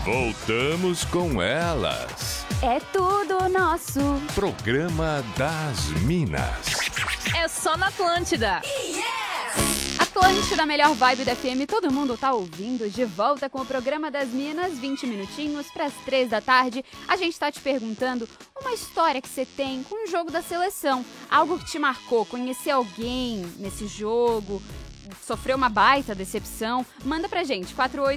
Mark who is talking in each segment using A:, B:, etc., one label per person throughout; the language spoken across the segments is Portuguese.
A: Voltamos com elas.
B: É tudo nosso.
A: Programa das Minas.
C: É só na Atlântida.
B: Atlântida, melhor vibe da FM, todo mundo tá ouvindo. De volta com o programa das Minas, 20 minutinhos para as 3 da tarde. A gente tá te perguntando uma história que você tem com o jogo da seleção. Algo que te marcou, conhecer alguém nesse jogo, sofreu uma baita decepção. Manda pra gente,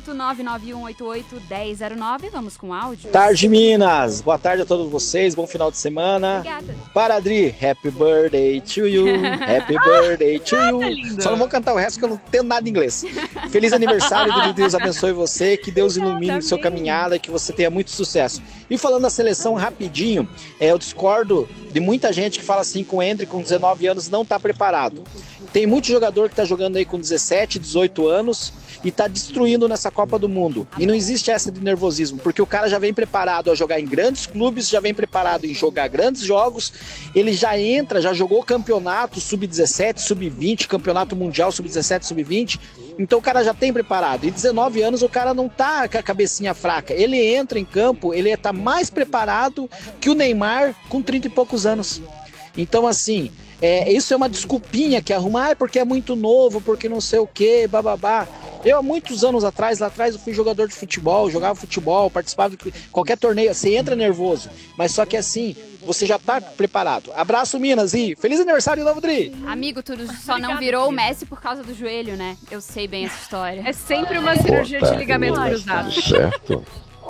B: 48991881009. Vamos com áudio.
D: Tarde, Minas. Boa tarde a todos vocês. Bom final de semana.
B: Obrigada.
D: Para Adri, happy birthday to you. Happy birthday to you. Só não vou cantar o resto que eu não entendo nada em inglês. Feliz aniversário, que Deus abençoe você, que Deus ilumine o seu caminhada, que você tenha muito sucesso. E falando da seleção rapidinho, eu discordo de muita gente que fala assim que o Endrick com 19 anos não está preparado. Tem muito jogador que está jogando aí com 17, 18 anos e está destruindo nessa Copa do Mundo. E não existe essa de nervosismo, porque o cara já vem preparado a jogar em grandes clubes, já vem preparado em jogar grandes jogos, ele já entra, já jogou campeonato sub-17, sub-20, campeonato mundial sub-17, sub-20, então o cara já tem preparado. E 19 anos o cara não tá com a cabecinha fraca, ele entra em campo, ele tá mais preparado que o Neymar com 30 e poucos anos. Então assim, isso é uma desculpinha que arruma, porque é muito novo, porque não sei o que, bababá. Eu, há muitos anos atrás, lá atrás, eu fui jogador de futebol, jogava futebol, participava de qualquer torneio. Você entra nervoso, mas só que assim, você já tá preparado. Abraço, Minas, e feliz aniversário de novo, Dri!
B: Amigo, tu só não virou o Messi por causa do joelho, né? Eu sei bem essa história.
C: É sempre uma cirurgia de ligamento cruzado.
E: Certo?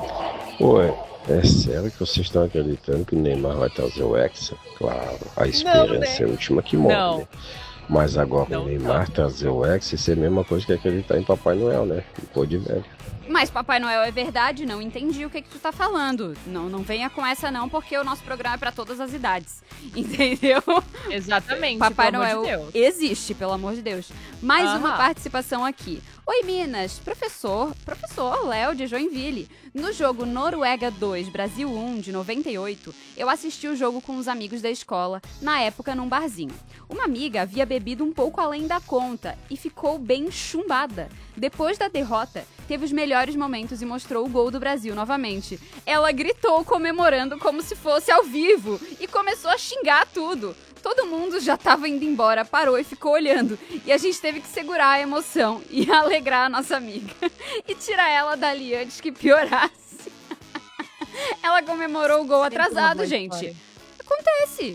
E: Ué, é sério que vocês estão acreditando que o Neymar vai trazer o Hexa? Claro, a esperança é a última que morre, né? Mas agora o Neymar trazer o Hexa, isso é a mesma coisa que acreditar em Papai Noel, né? Pô de velho.
B: Mas Papai Noel é verdade, não entendi o que tu tá falando. Não venha com essa não, porque o nosso programa é pra todas as idades. Entendeu?
C: Exatamente.
B: Papai
C: pelo amor
B: Noel
C: de Deus.
B: existe, pelo amor de Deus. Mais uma participação aqui. Oi, Minas. Professor Léo de Joinville. No jogo Noruega 2, Brasil 1, de 98, eu assisti o jogo com os amigos da escola, na época num barzinho. Uma amiga havia bebido um pouco além da conta e ficou bem chumbada. Depois da derrota, teve os melhores momentos e mostrou o gol do Brasil novamente. Ela gritou comemorando como se fosse ao vivo e começou a xingar tudo. Todo mundo já estava indo embora, parou e ficou olhando. E a gente teve que segurar a emoção e alegrar a nossa amiga. E tirar ela dali antes que piorasse. Ela comemorou o gol atrasado, gente.